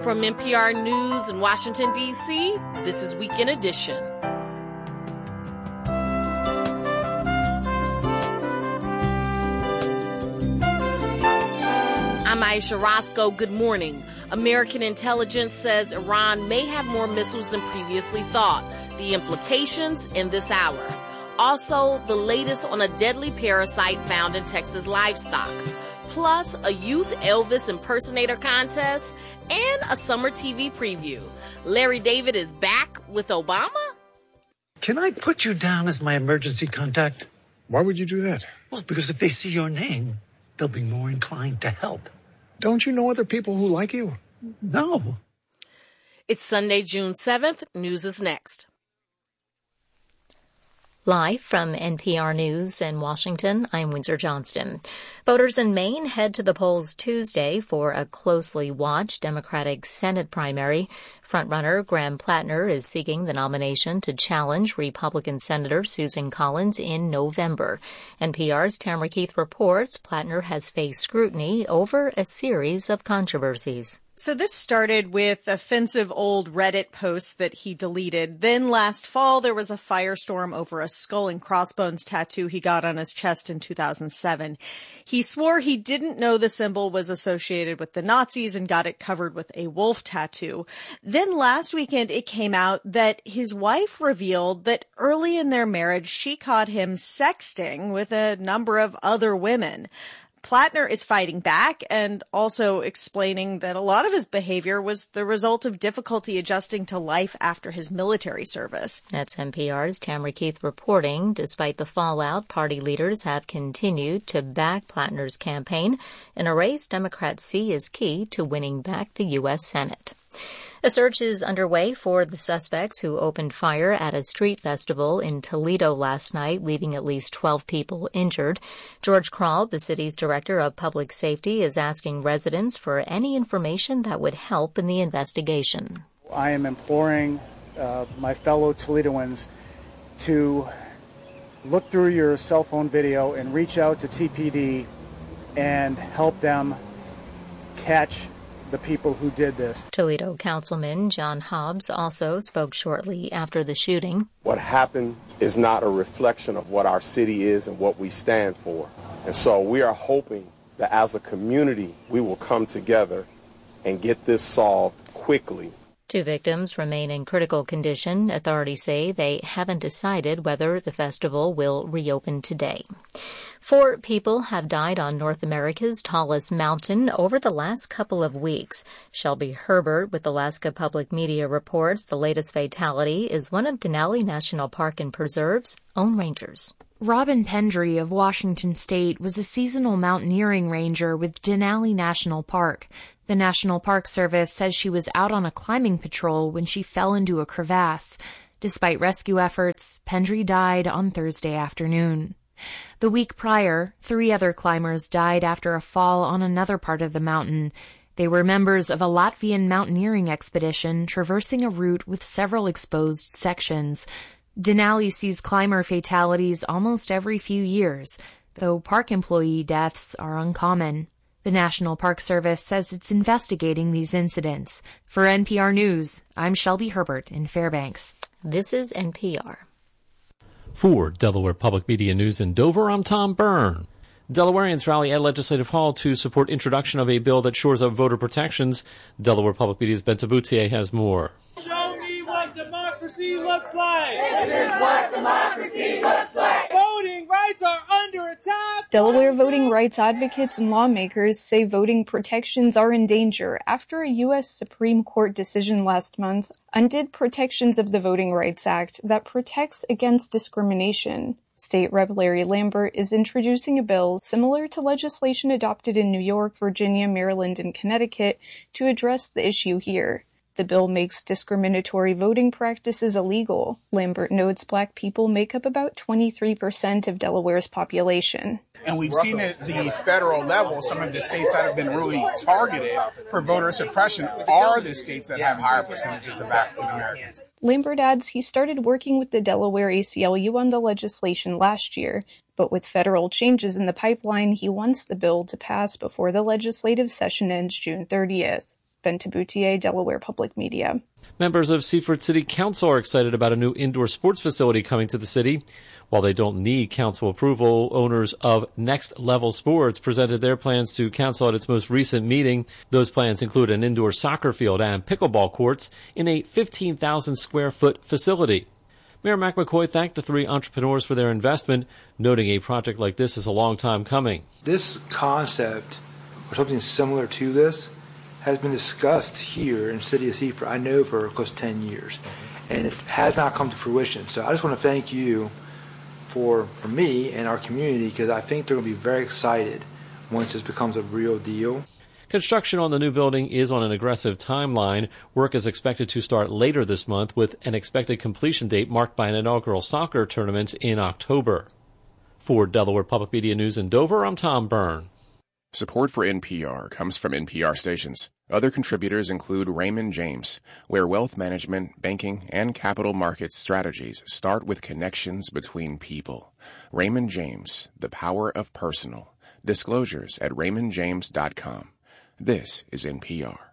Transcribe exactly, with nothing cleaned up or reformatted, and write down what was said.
From N P R News in Washington, D C, this is Weekend Edition. I'm Aisha Roscoe. Good morning. American intelligence says Iran may have more missiles than previously thought. The implications in this hour. Also, the latest on a deadly parasite found in Texas livestock. Plus, a youth Elvis impersonator contest and a summer T V preview. Larry David is back with Obama? Can I put you down as my emergency contact? Why would you do that? Well, because if they see your name, they'll be more inclined to help. Don't you know other people who like you? No. It's Sunday, June seventh. News is next. Live from N P R News in Washington, I'm Windsor Johnston. Voters in Maine head to the polls Tuesday for a closely watched Democratic Senate primary. Frontrunner Graham Plattner is seeking the nomination to challenge Republican Senator Susan Collins in November. N P R's Tamara Keith reports Plattner has faced scrutiny over a series of controversies. So this started with offensive old Reddit posts that he deleted. Then last fall, there was a firestorm over a skull and crossbones tattoo he got on his chest in two thousand seven. He swore he didn't know the symbol was associated with the Nazis and got it covered with a wolf tattoo. Then last weekend, it came out that his wife revealed that early in their marriage, she caught him sexting with a number of other women. Plattner is fighting back and also explaining that a lot of his behavior was the result of difficulty adjusting to life after his military service. That's N P R's Tamara Keith reporting. Despite the fallout, party leaders have continued to back Plattner's campaign in a race Democrats see as key to winning back the U S Senate. A search is underway for the suspects who opened fire at a street festival in Toledo last night, leaving at least twelve people injured. George Krall, the city's director of public safety, is asking residents for any information that would help in the investigation. I am imploring uh, my fellow Toledoans to look through your cell phone video and reach out to T P D and help them catch the people who did this. Toledo Councilman John Hobbs also spoke shortly after the shooting. What happened is not a reflection of what our city is and what we stand for. And so we are hoping that as a community, we will come together and get this solved quickly. Two victims remain in critical condition. Authorities say they haven't decided whether the festival will reopen today. Four people have died on North America's tallest mountain over the last couple of weeks. Shelby Herbert with Alaska Public Media reports the latest fatality is one of Denali National Park and Preserve's own rangers. Robin Pendry of Washington State was a seasonal mountaineering ranger with Denali National Park. The National Park Service says she was out on a climbing patrol when she fell into a crevasse. Despite rescue efforts, Pendry died on Thursday afternoon. The week prior, three other climbers died after a fall on another part of the mountain. They were members of a Latvian mountaineering expedition traversing a route with several exposed sections. Denali sees climber fatalities almost every few years, though park employee deaths are uncommon. The National Park Service says it's investigating these incidents. For N P R News, I'm Shelby Herbert in Fairbanks. This is N P R. For Delaware Public Media News in Dover, I'm Tom Byrne. Delawareans rally at Legislative Hall to support introduction of a bill that shores up voter protections. Delaware Public Media's Ben Taboutier has more. Show me what democracy looks like. This is what democracy looks like. Voting rights are under attack. Delaware voting rights advocates and lawmakers say voting protections are in danger after a U S Supreme Court decision last month undid protections of the Voting Rights Act that protects against discrimination. State Representative Larry Lambert is introducing a bill similar to legislation adopted in New York, Virginia, Maryland, and Connecticut to address the issue here. The bill makes discriminatory voting practices illegal. Lambert notes black people make up about twenty-three percent of Delaware's population. And we've seen at the federal level, some of the states that have been really targeted for voter suppression are the states that have higher percentages of African Americans. Lambert adds he started working with the Delaware A C L U on the legislation last year, but with federal changes in the pipeline, he wants the bill to pass before the legislative session ends June thirtieth. Benta Boutier, Delaware Public Media. Members of Seaford City Council are excited about a new indoor sports facility coming to the city. While they don't need council approval, owners of Next Level Sports presented their plans to council at its most recent meeting. Those plans include an indoor soccer field and pickleball courts in a fifteen thousand square foot facility. Mayor Mac McCoy thanked the three entrepreneurs for their investment, noting a project like this is a long time coming. This concept, or something similar to this, has been discussed here in the city of Seaford, I know, for close to ten years, and it has not come to fruition. So I just want to thank you for, for me and our community, because I think they're going to be very excited once this becomes a real deal. Construction on the new building is on an aggressive timeline. Work is expected to start later this month, with an expected completion date marked by an inaugural soccer tournament in October. For Delaware Public Media News in Dover, I'm Tom Byrne. Support for N P R comes from N P R stations. Other contributors include Raymond James, where wealth management, banking, and capital markets strategies start with connections between people. Raymond James, the power of personal. Disclosures at raymond james dot com. This is N P R.